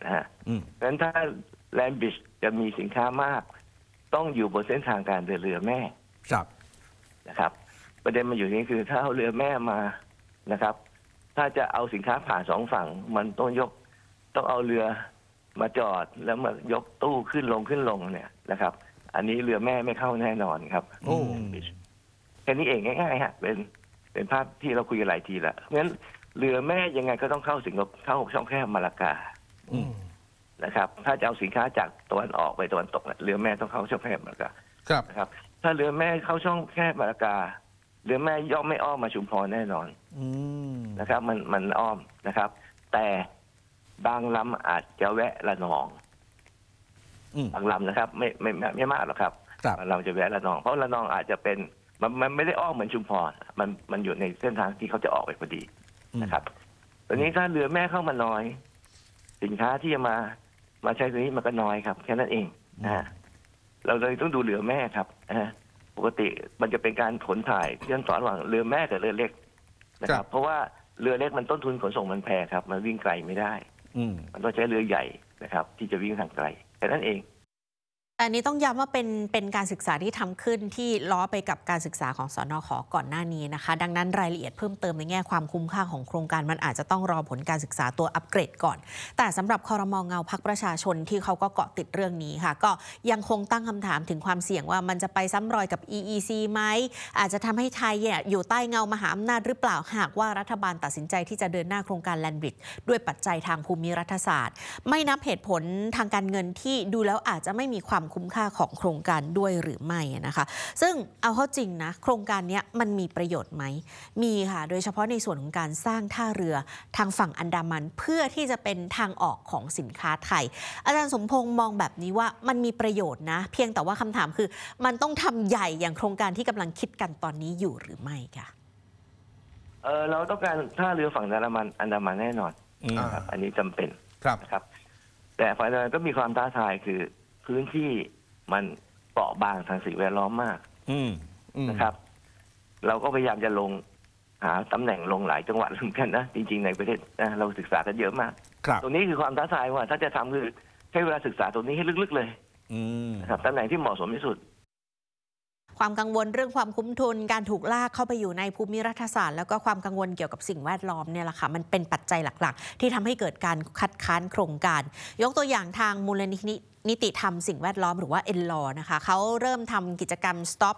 นะฮะเพราะฉะนั้นถ้าแลนด์บริดจ์จะมีสินค้ามากต้องอยู่บนเส้นทางการเดินเรือแม่นะครับประเด็นมันอยู่นี้คือถ้าเอาเรือแม่มานะครับถ้าจะเอาสินค้าผ่านสองฝั่งมันต้องเอาเรือมาจอดแล้วมายกตู้ขึ้นลงเนี่ยนะครับอันนี้เรือแม่ไม่เข้าแน่นอนครับแค่นี้เองง่ายๆฮะเป็นภาพที่เราคุยกันหลายทีแล้วงั้นเรือแม่ยังไงก็ต้องเข้าช่องแคบมาลากานะครับถ้าจะเอาสินค้าจากตะวันออกไปตะวันตกเรือแม่ต้องเข้าช่องแคบมาลากานะครับถ้าเรือแม่เข้าช่องแคบมาลากาเรือแม่ย่อมไม่อ้อมมาชุมพรแน่นอนนะครับมันอ้อมนะครับแต่บางลำอาจจะแวะระนองบางลำนะครับไม่มากหรอกครับบางลำจะแวะระนองเพราะระนองอาจจะเป็นมันไม่ได้อ้อมเหมือนชุมพรมันอยู่ในเส้นทางที่เขาจะออกไปพอดีนะครับตอนนี้ถ้าเรือแม่เข้ามาน้อยสินค้าที่จะมาใช้ตัวนี้มันก็น้อยครับแค่นั้นเองเราเลยต้องดูเรือแม่ครับปกติมันจะเป็นการขนถ่ายเชื่อมต่อระหว่างเรือแม่กับเรือเล็กนะครับเพราะว่าเรือเล็กมันต้นทุนขนส่งมันแพงครับมันวิ่งไกลไม่ได้มันต้องใช้เรือใหญ่นะครับที่จะวิ่งทางไกลแค่นั้นเองอันนี้ต้องย้ำว่าเป็นการศึกษาที่ทำขึ้นที่ล้อไปกับการศึกษาของสนข.ก่อนหน้านี้นะคะดังนั้นรายละเอียดเพิ่มเติมในแง่ความคุ้มค่าของโครงการมันอาจจะต้องรอผลการศึกษาตัวอัปเกรดก่อนแต่สำหรับครม.เงาพรรคประชาชนที่เขาก็เกาะติดเรื่องนี้ค่ะก็ยังคงตั้งคำถามถึงความเสี่ยงว่ามันจะไปซ้ำรอยกับ EEC ไหมอาจจะทำให้ไทยอยู่ใต้เงามหาอำนาจหรือเปล่าหากว่ารัฐบาลตัดสินใจที่จะเดินหน้าโครงการแลนด์บริดจ์ด้วยปัจจัยทางภูมิรัฐศาสตร์ไม่นับเหตุผลทางการเงินที่ดูแล้วอาจจะไม่มีความคุ้มค่าของโครงการด้วยหรือไม่นะคะซึ่งเอาเข้าจริงนะโครงการนี้มันมีประโยชน์ไหมมีค่ะโดยเฉพาะในส่วนของการสร้างท่าเรือทางฝั่งอันดามันเพื่อที่จะเป็นทางออกของสินค้าไทยอาจารย์สมพงษ์มองแบบนี้ว่ามันมีประโยชน์นะเพียงแต่ว่าคำถามคือมันต้องทำใหญ่อย่างโครงการที่กำลังคิดกันตอนนี้อยู่หรือไม่ค่ะเราต้องการท่าเรือฝั่งอันดามันแน่นอนครับอันนี้จำเป็นนะครับแต่ฝั่งอันดามันก็มีความท้าทายคือพื้นที่มันเปราะบางทางสิ่งแวดล้อมมากนะครับเราก็พยายามจะหาตำแหน่งลงหลายจังหวัดเหมือนกันนะจริงๆในประเทศนะเราศึกษากันเยอะมากตรงนี้คือความท้าทายว่าถ้าจะทำคือใช้เวลาศึกษาตรงนี้ให้ลึกๆเลยนะครับตำแหน่งที่เหมาะสมที่สุดความกังวลเรื่องความคุ้มทุนการถูกลากเข้าไปอยู่ในภูมิรัฐศาสตร์แล้วก็ความกังวลเกี่ยวกับสิ่งแวดล้อมเนี่ยแหละค่ะมันเป็นปัจจัยหลักๆที่ทำให้เกิดการคัดค้านโครงการยกตัวอย่างทางมูลนิติธรรมสิ่งแวดล้อมหรือว่า NLAW นะคะเขาเริ่มทำกิจกรรม Stop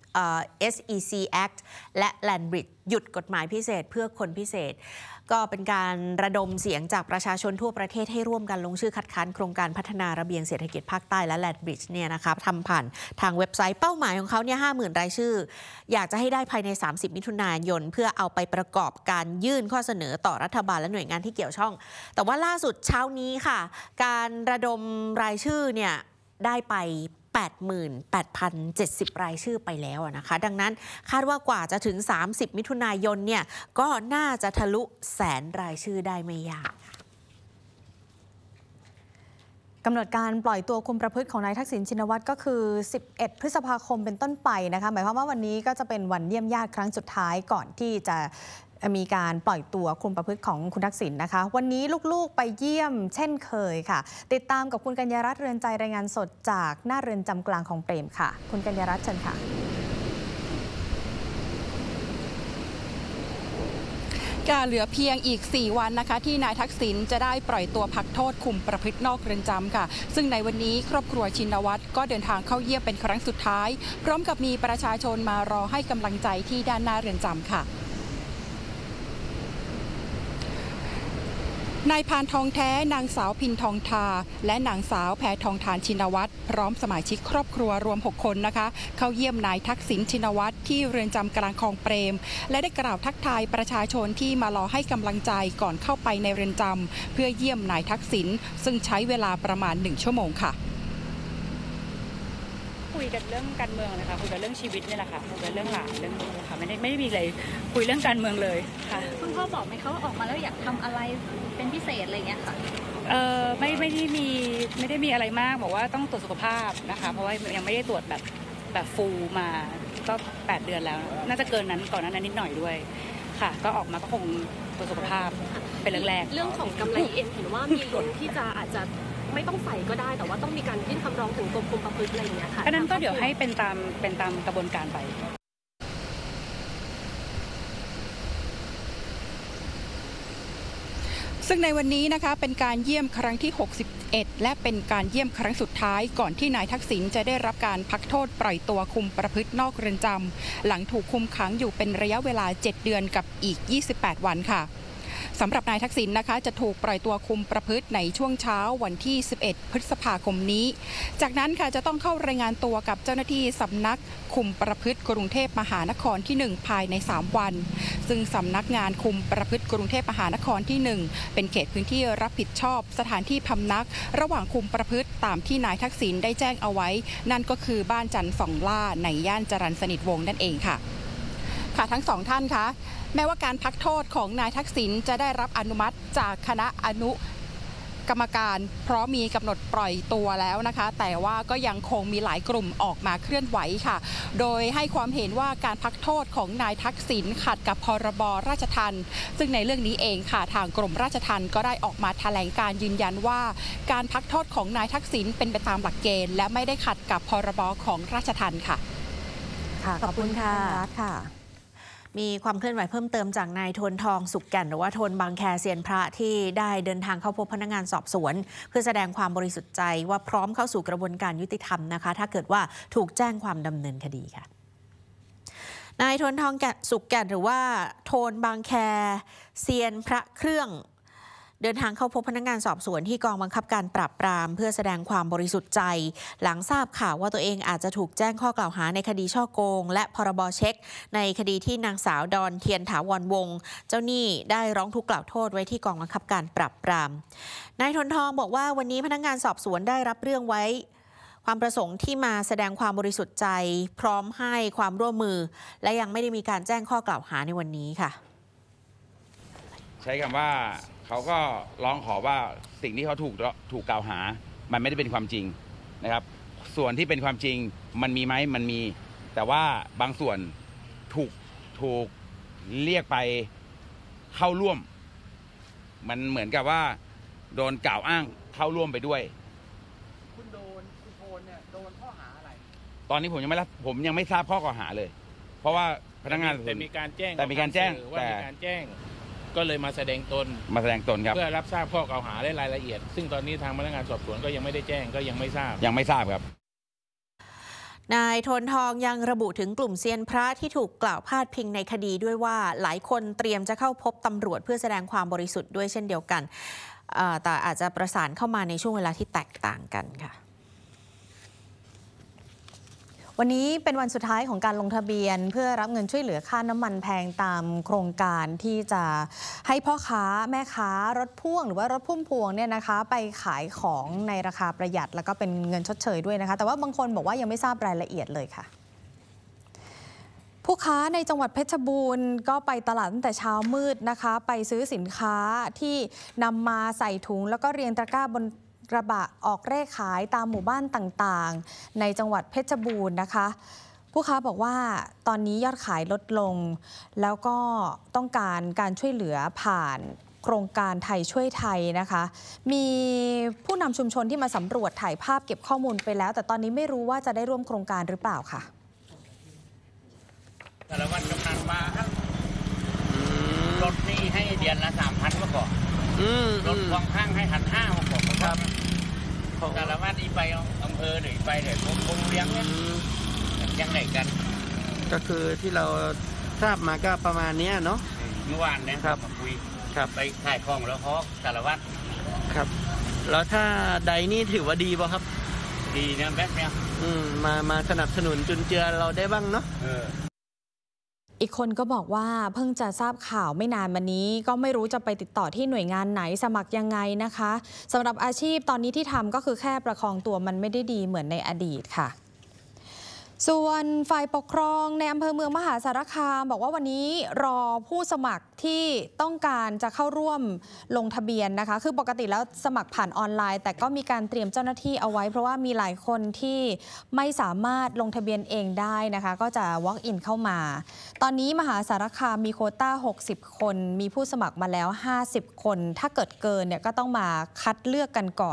SEC Act และ Land Bridge หยุดกฎหมายพิเศษเพื่อคนพิเศษก็เป็นการระดมเสียงจากประชาชนทั่วประเทศให้ร่วมกันลงชื่อคัดค้านโครงการพัฒนาระเบียงเศรษฐกิจภาคใต้และ Land Bridge เนี่ยนะคะทำผ่านทางเว็บไซต์เป้าหมายของเขาเนี่ย 50,000 รายชื่ออยากจะให้ได้ภายใน30มิถุนายนเพื่อเอาไปประกอบการยื่นข้อเสนอต่อรัฐบาลและหน่วยงานที่เกี่ยวข้องแต่ว่าล่าสุดเช้านี้ค่ะการระดมรายชื่อเนี่ยได้ไป88,070 รายชื่อไปแล้วนะคะดังนั้นคาดว่ากว่าจะถึง30มิถุนายนเนี่ยก็น่าจะทะลุแสนรายชื่อได้ไม่ยากกำหนดการปล่อยตัวคุมประพฤติของนายทักษิณชินวัตรก็คือ11พฤษภาคมเป็นต้นไปนะคะหมายความว่าวันนี้ก็จะเป็นวันเยี่ยมญาติครั้งสุดท้ายก่อนที่จะมีการปล่อยตัวคุมประพฤติของคุณทักษิณนะคะวันนี้ลูกๆไปเยี่ยมเช่นเคยค่ะติดตามกับคุณกัญญารัตน์เรือนใจรายงานสดจากหน้าเรือนจำกลางของเปรมค่ะคุณกัญญารัตน์เชิญค่ะเหลือเพียงอีก4วันนะคะที่นายทักษิณจะได้ปล่อยตัวพักโทษคุมประพฤตินอกเรือนจำค่ะซึ่งในวันนี้ครอบครัวชินวัตรก็เดินทางเข้าเยี่ยมเป็นครั้งสุดท้ายพร้อมกับมีประชาชนมารอให้กำลังใจที่ด้านหน้าเรือนจำค่ะนายพานทองแท้นางสาวพินทองทาและนางสาวแพทองทานชินวัตรพร้อมสมาชิกครอบครัวรวม6คนนะคะเข้าเยี่ยมนายทักษิณชินวัตรที่เรือนจำกลางคลองเปรมและได้กล่าวทักทายประชาชนที่มารอให้กำลังใจก่อนเข้าไปในเรือนจำเพื่อเยี่ยมนายทักษิณซึ่งใช้เวลาประมาณ1ชั่วโมงค่ะคุยกันเรื่องการเมืองนะคะคุยกันเรื่องชีวิตนี่แหละค่ะคุยกันเรื่องหลานเรื่องนี้ค่ะไม่ได้มีอะไรคุยเรื่องการเมืองเลยค่ะคุณพ่อบอกไหมเขาออกมาแล้วอยากทำอะไรเป็นพิเศษอะไรเงี้ยค่ะไม่ได้มีอะไรมากบอกว่าต้องตรวจสุขภาพนะคะเพราะว่ายังไม่ได้ตรวจแบบฟูลมาก็8 เดือนแล้วน่าจะเกินนั้นก่อนนั้นนิดหน่อยด้วยค่ะก็ออกมาก็คงตรวจสุขภาพเป็นแรกๆเรื่องของกำไรเอ็นเห็นว่ามีหล่นที่จะอาจจะไม่ต้องใส่ก็ได้แต่ว่าต้องมีการยื่นคำร้องถึงกรมคุมประพฤติอะไรอย่างเงี้ยค่ะอันนั้นก็เดี๋ยวให้เป็นตามกระบวนการไปซึ่งในวันนี้นะคะเป็นการเยี่ยมครั้งที่ 61 และเป็นการเยี่ยมครั้งสุดท้ายก่อนที่นายทักษิณจะได้รับการพักโทษปล่อยตัวคุมประพฤตินอกเรือนจำหลังถูกคุมขังอยู่เป็นระยะเวลา 7 เดือนกับอีก 28 วันค่ะสำหรับนายทักษิณนะคะจะถูกปล่อยตัวคุมประพฤติในช่วงเช้าวันที่ 11 พฤษภาคมนี้จากนั้นค่ะจะต้องเข้ารายงานตัวกับเจ้าหน้าที่สำนักคุมประพฤติกรุงเทพมหานครที่ 1 ภายใน 3 วันซึ่งสำนักงานคุมประพฤติกรุงเทพมหานครที่ 1เป็นเขตพื้นที่รับผิดชอบสถานที่พำนักระหว่างคุมประพฤติตามที่นายทักษิณได้แจ้งเอาไว้นั่นก็คือบ้านจันทร์สองล่าในย่านจรัญสนิทวงศ์นั่นเองค่ะทั้งสองท่านคะแม้ว่าการพักโทษของนายทักษิณจะได้รับอนุมัติจากคณะอนุกรรมการเพราะมีกำหนดปล่อยตัวแล้วนะคะแต่ว่าก็ยังคงมีหลายกลุ่มออกมาเคลื่อนไหวค่ะโดยให้ความเห็นว่าการพักโทษของนายทักษิณขัดกับพรบราชทัณฑ์ซึ่งในเรื่องนี้เองค่ะทางกรมราชทัณฑ์ก็ได้ออกมาแถลงการยืนยันว่าการพักโทษของนายทักษิณเป็นไปตามหลักเกณฑ์และไม่ได้ขัดกับพรบของราชทัณฑ์ค่ะขอบคุณค่ะมีความเคลื่อนไหวเพิ่มเติมจากนายโทนทองสุขแก่นหรือว่าโทนบางแคเซียนพระที่ได้เดินทางเข้าพบพนักงานสอบสวนเพื่อแสดงความบริสุทธิ์ใจว่าพร้อมเข้าสู่กระบวนการยุติธรรมนะคะถ้าเกิดว่าถูกแจ้งความดำเนินคดีค่ะนายโทนทองสุขแก่นหรือว่าโทนบางแคเซียนพระเครื่องเดินทางเข้าพบพนักงานสอบสวนที่กองบังคับการปราบปรามเพื่อแสดงความบริสุทธิ์ใจหลังทราบข่าวว่าตัวเองอาจจะถูกแจ้งข้อกล่าวหาในคดีฉ้อโกงและพรบเช็คในคดีที่นางสาวดอนเทียนถาวรวงศ์เจ้าหนี้ได้ร้องทุกข์กล่าวโทษไว้ที่กองบังคับการปราบปรามนายทนทองบอกว่าวันนี้พนักงานสอบสวนได้รับเรื่องไว้ความประสงค์ที่มาแสดงความบริสุทธิ์ใจพร้อมให้ความร่วมมือและยังไม่ได้มีการแจ้งข้อกล่าวหาในวันนี้ค่ะใช้คำว่าเขาก็ร้องขอว่าสิ่งที่เขาถูกกล่าวหามันไม่ได้เป็นความจริงนะครับส่วนที่เป็นความจริงมันมีไหมมันมีแต่ว่าบางส่วนถูกเรียกไปเข้าร่วมมันเหมือนกับว่าโดนกล่าวอ้างเข้าร่วมไปด้วยคุณโทนเนี่ยโดนข้อหาอะไรตอนนี้ผมยังไม่ทราบข้อกล่าวหาเลยเพราะว่าพนักงานแต่มีการแจ้งแต่มีการแจ้งก็เลยมาแสดงตนครับเพื่อรับทราบข้อกล่าวหาและรายละเอียดซึ่งตอนนี้ทางพนักงานสอบสวนก็ยังไม่ได้แจ้งก็ยังไม่ทราบครับนายโทนทองยังระบุถึงกลุ่มเซียนพระที่ถูกกล่าวพาดพิงในคดีด้วยว่าหลายคนเตรียมจะเข้าพบตำรวจเพื่อแสดงความบริสุทธิ์ด้วยเช่นเดียวกันแต่อาจจะประสานเข้ามาในช่วงเวลาที่แตกต่างกันค่ะวันนี้เป็นวันสุดท้ายของการลงทะเบียนเพื่อรับเงินช่วยเหลือค่าน้ำมันแพงตามโครงการที่จะให้พ่อค้าแม่ค้ารถพ่วงหรือว่ารถพุ่มพวงเนี่ยนะคะไปขายของในราคาประหยัดแล้วก็เป็นเงินชดเชยด้วยนะคะแต่ว่าบางคนบอกว่ายังไม่ทราบรายละเอียดเลยค่ะผู้ค้าในจังหวัดเพชรบูรณ์ก็ไปตลาดตั้งแต่เช้ามืดนะคะไปซื้อสินค้าที่นำมาใส่ถุงแล้วก็เรียงตะกร้าบนกระบะออกเร่ขายตามหมู่บ้านต่างๆในจังหวัดเพชรบูรณ์นะคะผู้ค้าบอกว่าตอนนี้ยอดขายลดลงแล้วก็ต้องการช่วยเหลือผ่านโครงการไทยช่วยไทยนะคะมีผู้นำชุมชนที่มาสำรวจถ่ายภาพเก็บข้อมูลไปแล้วแต่ตอนนี้ไม่รู้ว่าจะได้ร่วมโครงการหรือเปล่าค่ะแต่ละวันกำนันมาครับรถนี่ให้เดือนละ 3,000 ก็ก่อนรถควงข้างให้1,500 ก็ก่อนครับแต่ละวันนี้ไปอำเภอหรือไปเดี๋ยวคงเลี้ยงเนี่ยยังไหนกันก็คือที่เราทราบมาก็ประมาณนี้เนาะเมื่อวานเนี่ยมาคุยไปขายของแล้วเขาแต่ละวันครับแล้วถ้าใดนี่ถือว่าดีป่ะครับดีเนี่ยแบบเนี้ยมาสนับสนุนจุนเจือเราได้บ้างเนาะอีกคนก็บอกว่าเพิ่งจะทราบข่าวไม่นานมานี้ก็ไม่รู้จะไปติดต่อที่หน่วยงานไหนสมัครยังไงนะคะสำหรับอาชีพตอนนี้ที่ทำก็คือแค่ประคองตัวมันไม่ได้ดีเหมือนในอดีตค่ะส่วนฝ่ายปกครองในอำเภอเมืองมหาสารคามบอกว่าวันนี้รอผู้สมัครที่ต้องการจะเข้าร่วมลงทะเบียนนะคะคือปกติแล้วสมัครผ่านออนไลน์แต่ก็มีการเตรียมเจ้าหน้าที่เอาไว้เพราะว่ามีหลายคนที่ไม่สามารถลงทะเบียนเองได้นะคะก็จะ walk in เข้ามาตอนนี้มหาสารคามมีโควต้า60 คนมีผู้สมัครมาแล้ว50 คนถ้าเกิดเกินเนี่ยก็ต้องมาคัดเลือกกันก่อน